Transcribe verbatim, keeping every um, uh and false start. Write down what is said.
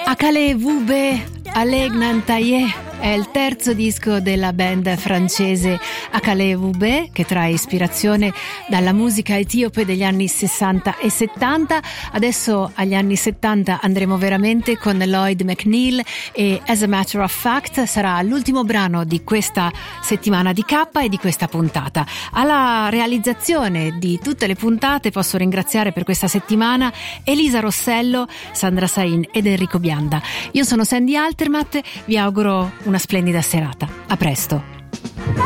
Akale Wube Alegnantaye è il terzo disco della band francese Akale Wube, che trae ispirazione dalla musica etiope degli anni sessanta e settanta. Adesso agli anni settanta andremo veramente con Lloyd McNeil e As a Matter of Fact sarà l'ultimo brano di questa settimana di K e di questa puntata. Alla realizzazione di tutte le puntate posso ringraziare per questa settimana Elisa Rossello, Sandra Sain ed Enrico Bianda. Io sono Sandy Altermatt, vi auguro una splendida serata. A presto.